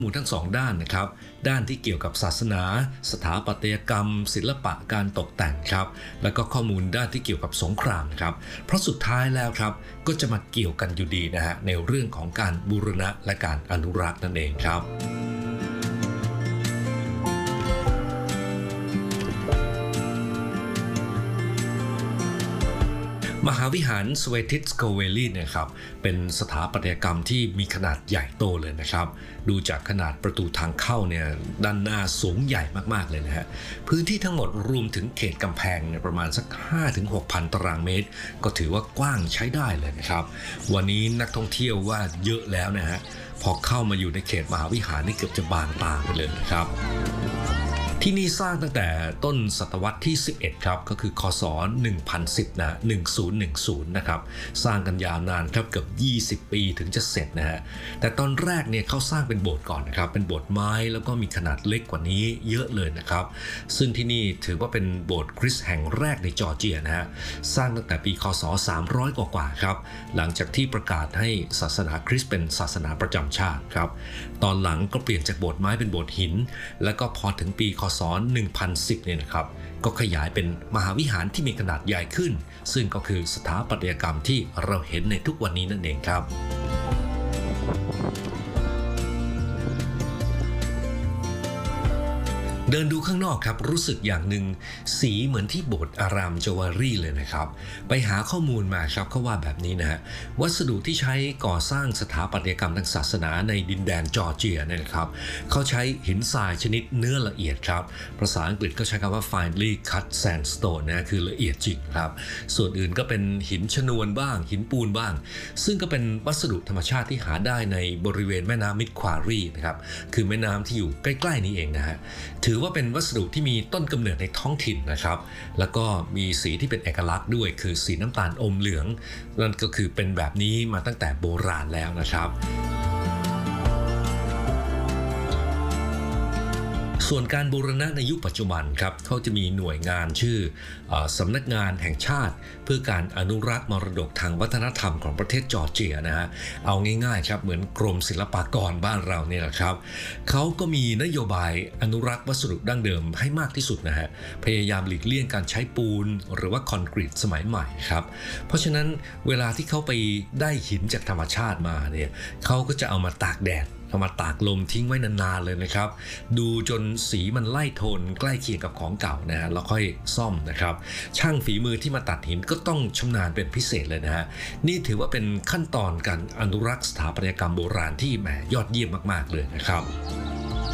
มูลทั้งสองด้านนะครับด้านที่เกี่ยวกับศาสนาสถาปัตยกรรมศิลปะการตกแต่งครับแล้วก็ข้อมูลด้านที่เกี่ยวกับสงครามครับเพราะสุดท้ายแล้วครับก็จะมาเกี่ยวกันอยู่ดีนะฮะในเรื่องของการบูรณะและการอนุรักษ์นั่นเองครับมหาวิหารสเวติสโกเวลีเนี่ยครับเป็นสถาปัตยกรรมที่มีขนาดใหญ่โตเลยนะครับดูจากขนาดประตูทางเข้าเนี่ยด้านหน้าสูงใหญ่มากๆเลยนะฮะพื้นที่ทั้งหมดรวมถึงเขตกำแพงเนี่ยประมาณสัก 5-6,000 ตารางเมตรก็ถือว่ากว้างใช้ได้เลยนะครับวันนี้นักท่องเที่ยวว่าเยอะแล้วนะฮะพอเข้ามาอยู่ในเขตมหาวิหารนี่เกือบจะบางตาไปเลยนะครับที่นี่สร้างตั้งแต่ต้นศตวรรษที่11ครับก็คือคศ1010นะ1010นะครับสร้างกันยาวนานครับเกือบ20 ปีถึงจะเสร็จนะฮะแต่ตอนแรกเนี่ยเขาสร้างเป็นโบสถ์ก่อนนะครับเป็นโบสถ์ไม้แล้วก็มีขนาดเล็กกว่านี้เยอะเลยนะครับซึ่งที่นี่ถือว่าเป็นโบสถ์คริสต์แห่งแรกในจอร์เจียนะฮะสร้างตั้งแต่ปีคศ300กว่าครับหลังจากที่ประกาศให้ศาสนาคริสต์เป็นศาสนาประจำชาติครับตอนหลังก็เปลี่ยนจากโบสถ์ไม้เป็นโบสถ์หินแล้วก็พอถึงปีคศ1010เนี่ยนะครับก็ขยายเป็นมหาวิหารที่มีขนาดใหญ่ขึ้นซึ่งก็คือสถาปัตยกรรมที่เราเห็นในทุกวันนี้นั่นเองครับเดินดูข้างนอกครับรู้สึกอย่างหนึ่งสีเหมือนที่โบสถ์อารามจาวารีเลยนะครับไปหาข้อมูลมาครับเขาว่าแบบนี้นะฮะวัสดุที่ใช้ก่อสร้างสถาปัตยกรรมทางศาสนาในดินแดนจอร์เจียเนี่ยนะครับเขาใช้หินทรายชนิดเนื้อละเอียดครับภาษาอังกฤษก็ใช้คำว่า finely cut sandstone นะคือละเอียดจริงครับส่วนอื่นก็เป็นหินชนวนบ้างหินปูนบ้างซึ่งก็เป็นวัสดุธรรมชาติที่หาได้ในบริเวณแม่น้ำมิดควารีนะครับคือแม่น้ำที่อยู่ใกล้ๆนี้เองนะฮะถือว่าเป็นวัสดุที่มีต้นกำเนิดในท้องถิ่นนะครับแล้วก็มีสีที่เป็นเอกลักษณ์ด้วยคือสีน้ำตาลอมเหลืองนั่นก็คือเป็นแบบนี้มาตั้งแต่โบราณแล้วนะครับส่วนการบูรณะในยุคปัจจุบันครับเขาจะมีหน่วยงานชื่อสำนักงานแห่งชาติเพื่อการอนุรักษ์มรดกทางวัฒนธรรมของประเทศจอร์เจียนะฮะเอาง่ายๆครับเหมือนกรมศิลปากรบ้านเราเนี่ยแหละครับเขาก็มีนโยบายอนุรักษ์วัสดุดั้งเดิมให้มากที่สุดนะฮะพยายามหลีกเลี่ยงการใช้ปูนหรือว่าคอนกรีตสมัยใหม่ครับเพราะฉะนั้นเวลาที่เขาไปได้หินจากธรรมชาติมาเนี่ยเขาก็จะเอามาตากแดดเอามาตากลมทิ้งไว้นานๆเลยนะครับดูจนสีมันไล่โทนใกล้เคียงกับของเก่านะฮะแล้วค่อยซ่อมนะครับช่างฝีมือที่มาตัดหินก็ต้องชำนาญเป็นพิเศษเลยนะฮะนี่ถือว่าเป็นขั้นตอนการอนุรักษ์สถาปัตยกรรมโบราณที่แหมยอดเยี่ยมมากๆเลยนะครับ